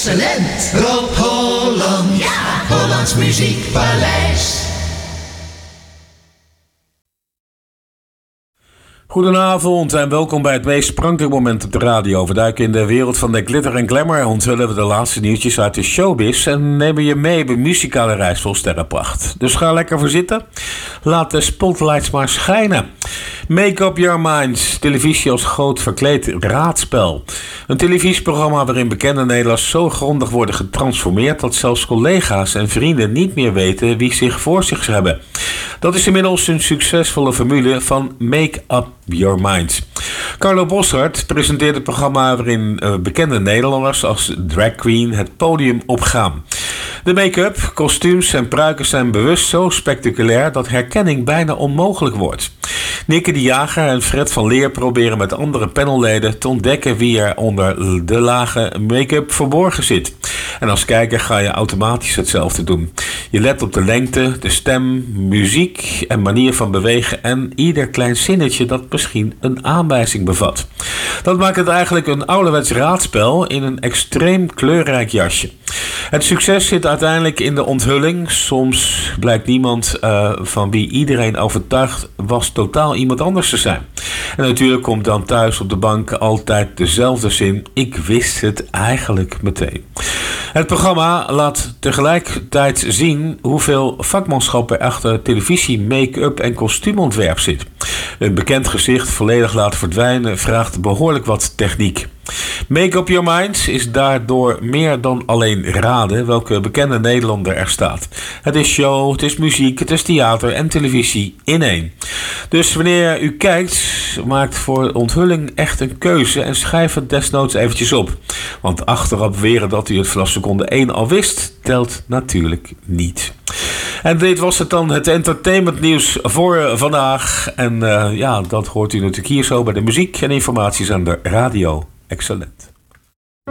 Excellent. Rob Holland. Ja. Hollands Muziekpaleis. Goedenavond en welkom bij het meest sprankelijke moment op de radio. We duiken in de wereld van de glitter en glamour, onthullen we de laatste nieuwtjes uit de showbiz en nemen je mee op een muzikale reis vol sterrenpracht. Dus ga lekker voor zitten. Laat de spotlights maar schijnen. Make Up Your Mind, televisie als groot verkleed raadspel. Een televisieprogramma waarin bekende Nederlanders zo grondig worden getransformeerd dat zelfs collega's en vrienden niet meer weten wie zich voor zich hebben. Dat is inmiddels een succesvolle formule van Make Up Your Mind. Carlo Boszhard presenteert het programma waarin bekende Nederlanders als drag queen het podium opgaan. De make-up, kostuums en pruiken zijn bewust zo spectaculair dat herkenning bijna onmogelijk wordt. Nikke de Jager en Fred van Leer proberen met andere panelleden te ontdekken wie er onder de lage make-up verborgen zit. En als kijker ga je automatisch hetzelfde doen. Je let op de lengte, de stem, muziek en manier van bewegen en ieder klein zinnetje dat misschien een aanwijzing bevat. Dat maakt het eigenlijk een ouderwets raadspel in een extreem kleurrijk jasje. Het succes zit uiteindelijk in de onthulling. Soms blijkt niemand van wie iedereen overtuigd was totaal iemand anders te zijn. En natuurlijk komt dan thuis op de bank altijd dezelfde zin: ik wist het eigenlijk meteen. Het programma laat tegelijkertijd zien hoeveel vakmanschap er achter televisie, make-up en kostuumontwerp zit. Een bekend gezicht volledig laten verdwijnen vraagt behoorlijk wat techniek. Make Up Your Mind is daardoor meer dan alleen raden welke bekende Nederlander er staat. Het is show, het is muziek, het is theater en televisie in één. Dus wanneer u kijkt, maakt voor onthulling echt een keuze en schrijf het desnoods eventjes op. Want achteraf beweren dat u het vanaf seconde 1 al wist, telt natuurlijk niet. En dit was het dan, het entertainmentnieuws voor vandaag. En dat hoort u natuurlijk hier zo bij de muziek en informaties aan de radio. Excellent.